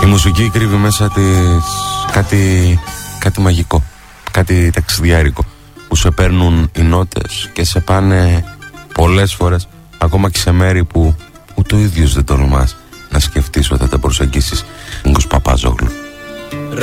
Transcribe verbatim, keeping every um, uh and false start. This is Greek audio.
μουσική κρύβει μέσα της κάτι, κάτι μαγικό, κάτι ταξιδιάρικο, που σε παίρνουν οι νότες και σε πάνε πολλές φορές ακόμα και σε μέρη που ούτε ο ίδιος δεν τολμάς να σκεφτείς όταν τα προσεγγίσεις. Νίκος Παπαζόγλου.